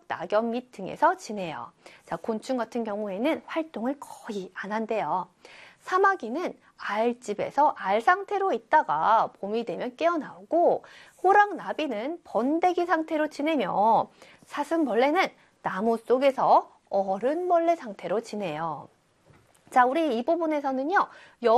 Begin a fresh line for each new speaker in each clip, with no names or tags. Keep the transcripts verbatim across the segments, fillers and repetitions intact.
낙엽 밑 등에서 지내요. 자, 곤충 같은 경우에는 활동을 거의 안 한대요. 사마귀는 알집에서 알 상태로 있다가 봄이 되면 깨어나오고, 호랑나비는 번데기 상태로 지내며, 사슴벌레는 나무 속에서 어른벌레 상태로 지내요. 자, 우리 이 부분에서는요,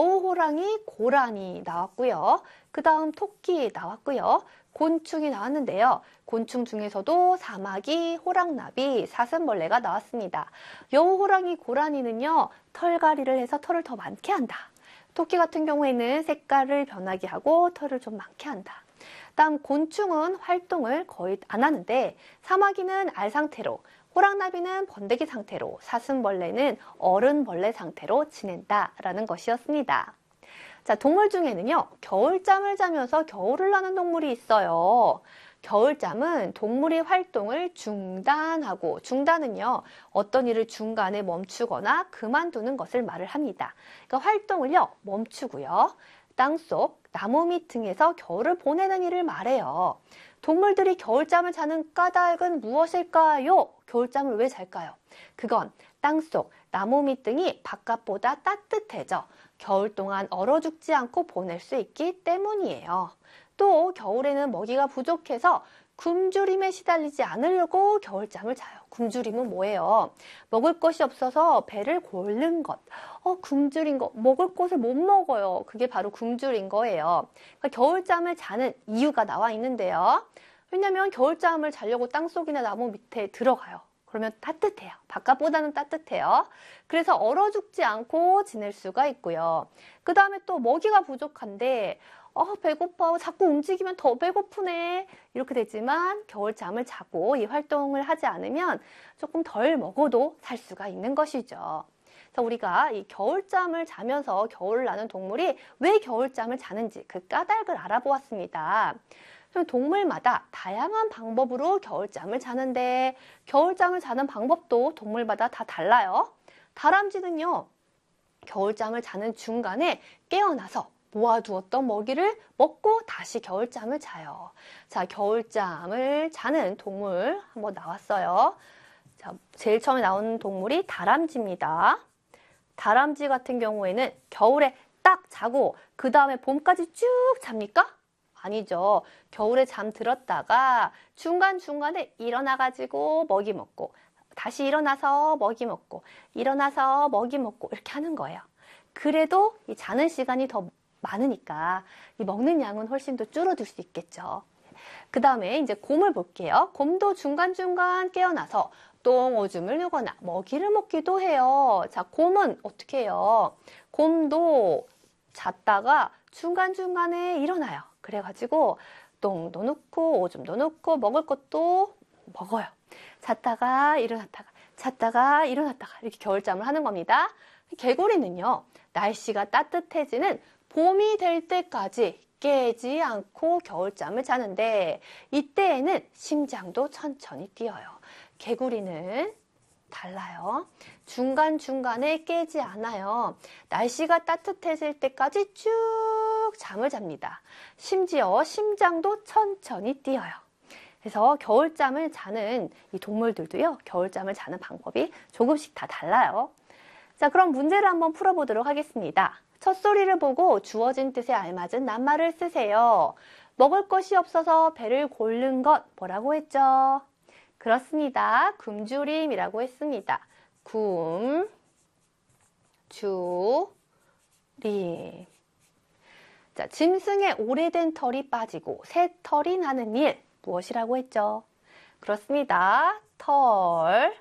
여우호랑이, 고라니 나왔고요. 그 다음 토끼 나왔고요. 곤충이 나왔는데요. 곤충 중에서도 사마귀, 호랑나비, 사슴벌레가 나왔습니다. 여우호랑이, 고라니는요, 털갈이를 해서 털을 더 많게 한다. 토끼 같은 경우에는 색깔을 변하게 하고 털을 좀 많게 한다. 다음 곤충은 활동을 거의 안 하는데, 사마귀는 알 상태로, 호랑나비는 번데기 상태로, 사슴벌레는 어른벌레 상태로 지낸다라는 것이었습니다. 자, 동물 중에는요, 겨울잠을 자면서 겨울을 나는 동물이 있어요. 겨울잠은 동물의 활동을 중단하고, 중단은요, 어떤 일을 중간에 멈추거나 그만두는 것을 말을 합니다. 그러니까 활동을요, 멈추고요. 땅속, 나무 밑 등에서 겨울을 보내는 일을 말해요. 동물들이 겨울잠을 자는 까닭은 무엇일까요? 겨울잠을 왜 잘까요? 그건 땅속, 나무 밑 등이 바깥보다 따뜻해져 겨울 동안 얼어 죽지 않고 보낼 수 있기 때문이에요. 또 겨울에는 먹이가 부족해서 굶주림에 시달리지 않으려고 겨울잠을 자요. 굶주림은 뭐예요? 먹을 것이 없어서 배를 고른 것. 어, 굶주린 거. 먹을 것을 못 먹어요. 그게 바로 굶주린 거예요. 그러니까 겨울잠을 자는 이유가 나와 있는데요. 왜냐면 겨울잠을 자려고 땅속이나 나무 밑에 들어가요. 그러면 따뜻해요. 바깥보다는 따뜻해요. 그래서 얼어 죽지 않고 지낼 수가 있고요. 그 다음에 또 먹이가 부족한데 어, 배고파. 자꾸 움직이면 더 배고프네. 이렇게 되지만 겨울잠을 자고 이 활동을 하지 않으면 조금 덜 먹어도 살 수가 있는 것이죠. 그래서 우리가 이 겨울잠을 자면서 겨울을 나는 동물이 왜 겨울잠을 자는지 그 까닭을 알아보았습니다. 동물마다 다양한 방법으로 겨울잠을 자는데 겨울잠을 자는 방법도 동물마다 다 달라요. 다람쥐는요, 겨울잠을 자는 중간에 깨어나서 모아두었던 먹이를 먹고 다시 겨울잠을 자요. 자, 겨울잠을 자는 동물 한번 나왔어요. 자, 제일 처음에 나온 동물이 다람쥐입니다. 다람쥐 같은 경우에는 겨울에 딱 자고 그 다음에 봄까지 쭉 잡니까? 아니죠. 겨울에 잠들었다가 중간중간에 일어나가지고 먹이 먹고 다시 일어나서 먹이 먹고 일어나서 먹이 먹고 이렇게 하는 거예요. 그래도 이 자는 시간이 더 많으니까 이 먹는 양은 훨씬 더 줄어들 수 있겠죠. 그 다음에 이제 곰을 볼게요. 곰도 중간중간 깨어나서 똥 오줌을 누거나 먹이를 먹기도 해요. 자, 곰은 어떻게 해요? 곰도 잤다가 중간중간에 일어나요. 그래가지고 똥도 넣고 오줌도 넣고 먹을 것도 먹어요. 잤다가 일어났다가 잤다가 일어났다가 이렇게 겨울잠을 하는 겁니다. 개구리는요, 날씨가 따뜻해지는 봄이 될 때까지 깨지 않고 겨울잠을 자는데 이때에는 심장도 천천히 뛰어요. 개구리는 달라요. 중간중간에 깨지 않아요. 날씨가 따뜻해질 때까지 쭉 잠을 잡니다. 심지어 심장도 천천히 뛰어요. 그래서 겨울잠을 자는 이 동물들도요, 겨울잠을 자는 방법이 조금씩 다 달라요. 자, 그럼 문제를 한번 풀어보도록 하겠습니다. 첫 소리를 보고 주어진 뜻에 알맞은 낱말을 쓰세요. 먹을 것이 없어서 배를 고른 것 뭐라고 했죠? 그렇습니다. 굶주림이라고 했습니다. 굶, 주, 림. 자, 짐승의 오래된 털이 빠지고 새 털이 나는 일 무엇이라고 했죠? 그렇습니다. 털,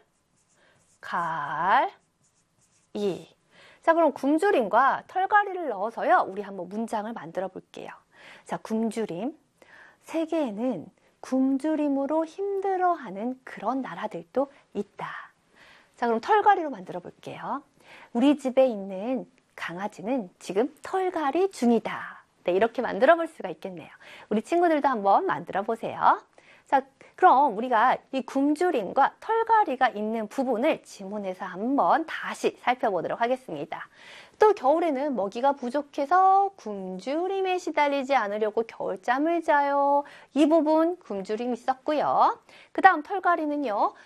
갈, 이. 자, 그럼 굶주림과 털갈이를 넣어서요, 우리 한번 문장을 만들어 볼게요. 자, 굶주림. 세계에는 굶주림으로 힘들어하는 그런 나라들도 있다. 자, 그럼 털갈이로 만들어 볼게요. 우리 집에 있는 강아지는 지금 털갈이 중이다. 네, 이렇게 만들어 볼 수가 있겠네요. 우리 친구들도 한번 만들어 보세요. 자, 그럼 우리가 이 굶주림과 털갈이가 있는 부분을 지문에서 한번 다시 살펴보도록 하겠습니다. 또 겨울에는 먹이가 부족해서 굶주림에 시달리지 않으려고 겨울잠을 자요. 이 부분 굶주림이 있었고요. 그 다음 털갈이는요.